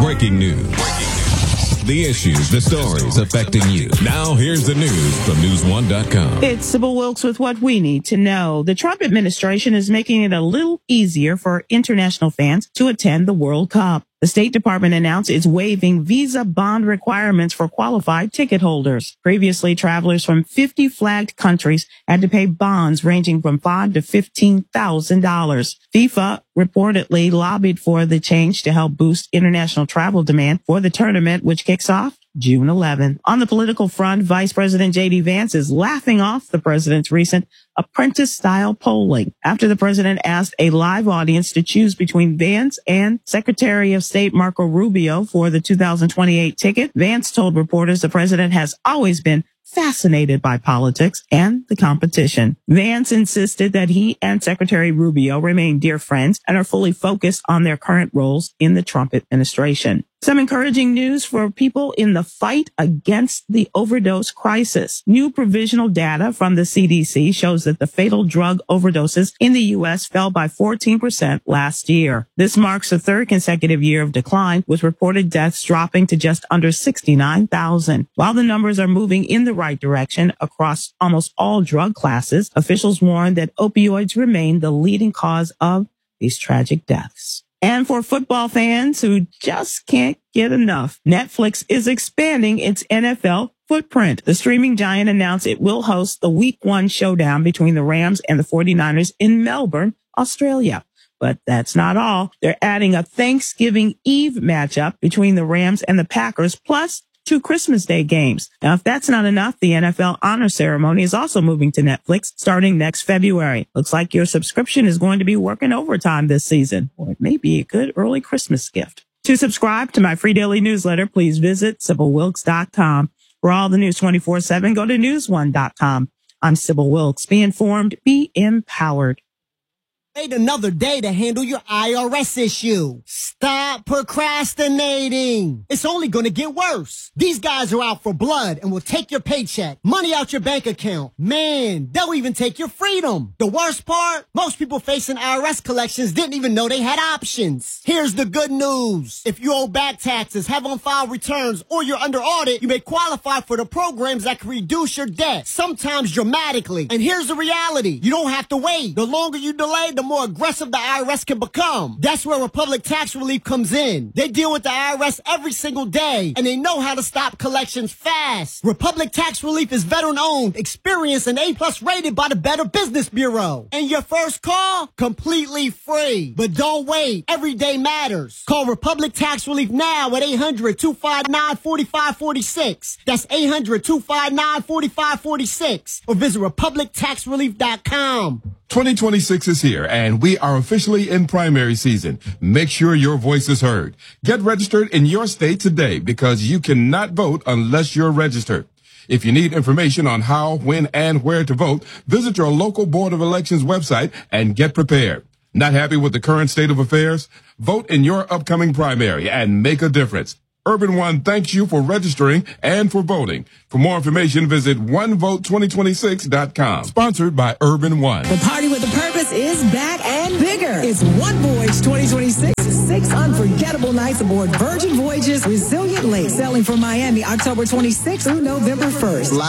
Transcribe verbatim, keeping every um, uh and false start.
Breaking news. The issues, the stories affecting you. Now here's the news from news one dot com. It's Sybil Wilkes with what we need to know. The Trump administration is making it a little easier for international fans to attend the World Cup. The State Department announced it's waiving visa bond requirements for qualified ticket holders. Previously, travelers from fifty flagged countries had to pay bonds ranging from five thousand dollars to fifteen thousand dollars. FIFA reportedly lobbied for the change to help boost international travel demand for the tournament, which kicks off June eleventh. On the political front, Vice President J D Vance is laughing off the president's recent apprentice-style polling after the president asked a live audience to choose between Vance and Secretary of State Marco Rubio for the two thousand twenty-eight ticket. Vance told reporters the president has always been fascinated by politics and the competition. Vance insisted that he and Secretary Rubio remain dear friends and are fully focused on their current roles in the Trump administration. Some encouraging news for people in the fight against the overdose crisis. New provisional data from the C D C shows that the fatal drug overdoses in the U S fell by fourteen percent last year. This marks the third consecutive year of decline, with reported deaths dropping to just under sixty-nine thousand. While the numbers are moving in the right direction across almost all drug classes, officials warn that opioids remain the leading cause of these tragic deaths. And for football fans who just can't get enough, Netflix is expanding its N F L footprint. The streaming giant announced it will host the week one showdown between the Rams and the forty-niners in Melbourne, Australia. But that's not all. They're adding a Thanksgiving Eve matchup between the Rams and the Packers, plus two Christmas Day games. Now, if that's not enough, the N F L honor ceremony is also moving to Netflix starting next February. Looks like your subscription is going to be working overtime this season, or it may be a good early Christmas gift. To subscribe to my free daily newsletter, please visit Sybil Wilkes dot com. For all the news twenty-four seven, go to news one dot com. I'm Sybil Wilkes. Be informed, be empowered. Wait another day to handle your I R S issue. Stop procrastinating. It's only going to get worse. These guys are out for blood and will take your paycheck, money out your bank account. Man, they'll even take your freedom. The worst part? Most people facing I R S collections didn't even know they had options. Here's the good news. If you owe back taxes, have on-file returns, or you're under audit, you may qualify for the programs that can reduce your debt, sometimes dramatically. And here's the reality. You don't have to wait. The longer you delay, the more aggressive the I R S can become. That's where Republic Tax Relief comes in. They deal with the I R S every single day, and they know how to stop collections fast. Republic Tax Relief is veteran-owned, experienced, and A-plus rated by the Better Business Bureau. And your first call? Completely free. But don't wait. Every day matters. Call Republic Tax Relief now at eight hundred, two five nine, four five four six. That's eight hundred, two five nine, four five four six. Or visit republic tax relief dot com. twenty twenty-six is here, and we are officially in primary season. Make sure your voice is heard. Get registered in your state today, because you cannot vote unless you're registered. If you need information on how, when, and where to vote, visit your local Board of Elections website and get prepared. Not happy with the current state of affairs? Vote in your upcoming primary and make a difference. Urban One thanks you for registering and for voting. For more information, visit one vote twenty twenty-six dot com. Sponsored by Urban One. The Party with a Purpose is back and bigger. It's One Voyage twenty twenty-six. Six unforgettable nights aboard Virgin Voyages Resilient Lake, sailing from Miami October twenty-sixth through November first.